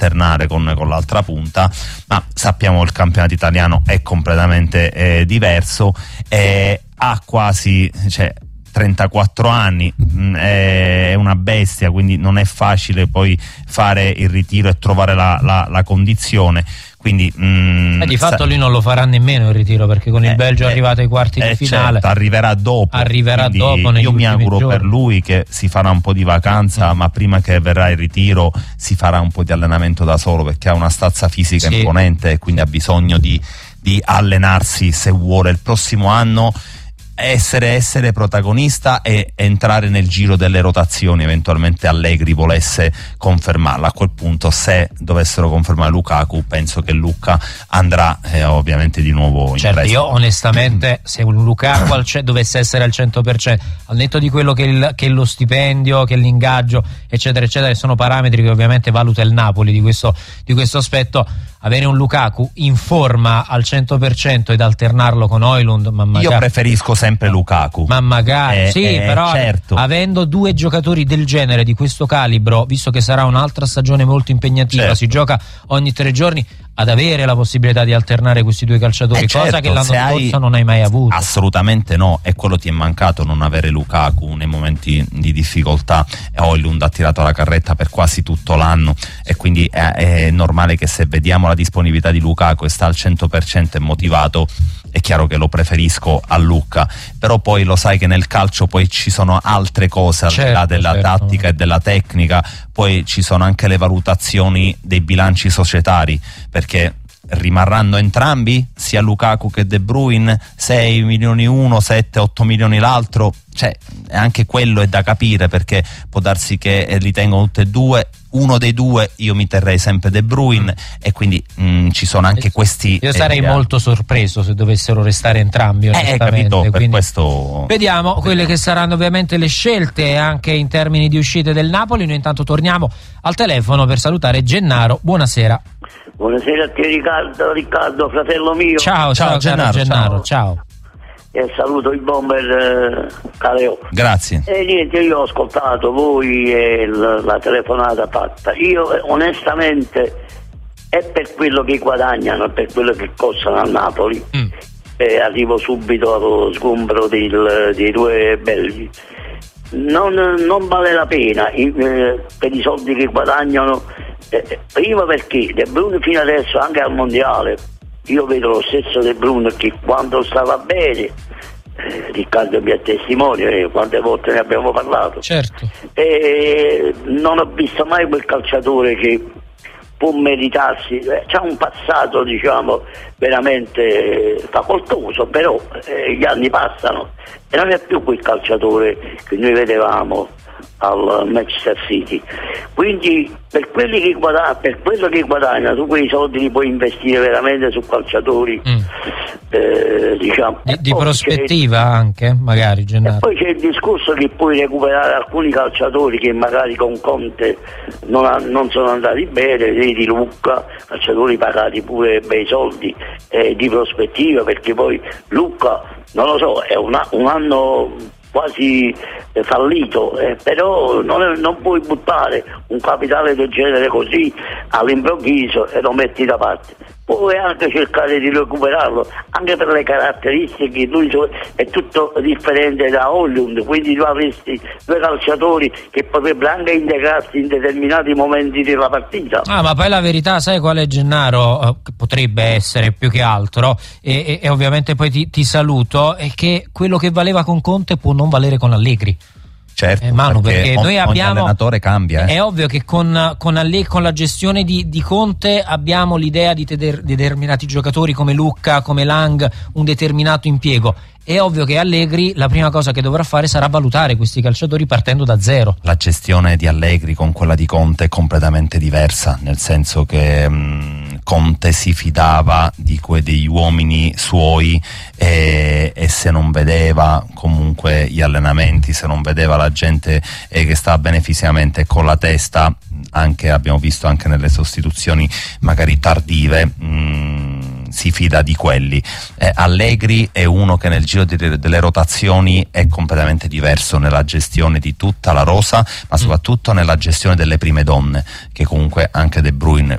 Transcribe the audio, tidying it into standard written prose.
alternare con l'altra punta, ma sappiamo il campionato italiano è completamente diverso, ha quasi 34 anni, è una bestia, quindi non è facile poi fare il ritiro e trovare la condizione. Quindi di fatto lui non lo farà nemmeno il ritiro, perché con il Belgio è arrivato ai quarti di finale. Certo, arriverà dopo. Io mi auguro giorni per lui che si farà un po' di vacanza, ma prima che verrà il ritiro si farà un po' di allenamento da solo, perché ha una stazza fisica imponente e quindi ha bisogno di allenarsi se vuole il prossimo anno essere protagonista e entrare nel giro delle rotazioni. Eventualmente Allegri volesse confermarla. A quel punto, se dovessero confermare Lukaku, penso che Lucca andrà ovviamente di nuovo in prestito. Io onestamente, se un Lukaku dovesse essere al 100%, al netto di quello che è lo stipendio, che è l'ingaggio, eccetera eccetera, sono parametri che ovviamente valuta il Napoli di questo aspetto, avere un Lukaku in forma al 100% ed alternarlo con Højlund, ma magari... Io preferisco sempre Lukaku, ma magari però certo, avendo due giocatori del genere, di questo calibro, visto che sarà un'altra stagione molto impegnativa, certo, si gioca ogni 3 giorni, ad avere la possibilità di alternare questi due calciatori, cosa che l'anno scorso non hai mai avuto. Assolutamente no, e quello ti è mancato, non avere Lukaku nei momenti di difficoltà. Højlund ha tirato la carretta per quasi tutto l'anno, e quindi è normale che, se vediamo la disponibilità di Lukaku e sta al 100% e motivato, è chiaro che lo preferisco a Lucca. Però poi lo sai che nel calcio poi ci sono altre cose al di là della tattica e della tecnica, poi ci sono anche le valutazioni dei bilanci societari, perché rimarranno entrambi, sia Lukaku che De Bruyne, 6 milioni uno, 7-8 milioni l'altro, anche quello è da capire, perché può darsi che li tengono tutte e due. Uno dei due io mi terrei sempre De Bruyne, e quindi ci sono anche questi. Io sarei molto sorpreso se dovessero restare entrambi, capito, per questo vediamo quelle che saranno ovviamente le scelte anche in termini di uscite del Napoli. Noi intanto torniamo al telefono per salutare Gennaro. Buonasera. Buonasera a te Riccardo, fratello mio. Ciao Gennaro, ciao. E saluto il bomber Caleo. Grazie. E niente, io ho ascoltato voi e la telefonata fatta. Io onestamente è per quello che guadagnano, per quello che costano a Napoli. Arrivo subito allo sgombro dei due belgi. Non vale la pena per i soldi che guadagnano. Prima perché De Bruyne fino adesso, anche al mondiale, io vedo lo stesso De Bruyne che quando stava bene, Riccardo mi è testimone, quante volte ne abbiamo parlato, certo, non ho visto mai quel calciatore che può meritarsi, c'ha un passato diciamo veramente facoltoso, però gli anni passano e non è più quel calciatore che noi vedevamo al Manchester City. Quindi per quello che guadagna, su quei soldi li puoi investire veramente su calciatori diciamo di prospettiva anche, magari, Gennaro. E poi c'è il discorso che puoi recuperare alcuni calciatori che magari con Conte non sono andati bene, vedi Lucca, calciatori pagati pure bei soldi di prospettiva, perché poi Lucca, non lo so, è un anno quasi fallito, però non puoi buttare un capitale del genere così all'improvviso e lo metti da parte. Puoi anche cercare di recuperarlo, anche per le caratteristiche, lui è tutto differente da Højlund, quindi tu avresti due calciatori che potrebbero anche integrarsi in determinati momenti della partita. Ma poi la verità, sai qual è, Gennaro? Potrebbe essere più che altro, e ovviamente poi ti saluto, è che quello che valeva con Conte può non valere con Allegri. Certo, Manu, perché noi ogni allenatore cambia. È ovvio che con la gestione di Conte abbiamo l'idea di determinati giocatori come Lucca, come Lang, un determinato impiego. È ovvio che Allegri la prima cosa che dovrà fare sarà valutare questi calciatori partendo da zero. La gestione di Allegri con quella di Conte è completamente diversa, nel senso che Conte si fidava degli uomini suoi, e se non vedeva comunque gli allenamenti, se non vedeva la gente che stava bene fisicamente con la testa, anche abbiamo visto anche nelle sostituzioni magari tardive, si fida di quelli. Allegri è uno che nel giro delle rotazioni è completamente diverso nella gestione di tutta la rosa, ma soprattutto nella gestione delle prime donne, che comunque anche De Bruyne